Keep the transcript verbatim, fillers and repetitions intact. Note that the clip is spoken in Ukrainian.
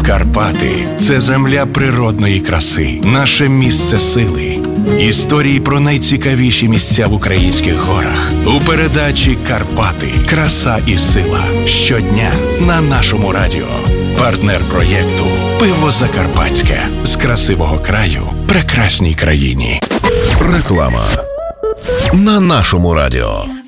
Карпати – це земля природної краси, наше місце сили. Історії про найцікавіші місця в українських горах у передачі «Карпати. Краса і сила» щодня на нашому радіо. Партнер проєкту «Пиво Закарпатське» з красивого краю прекрасній країні. Реклама на нашому радіо.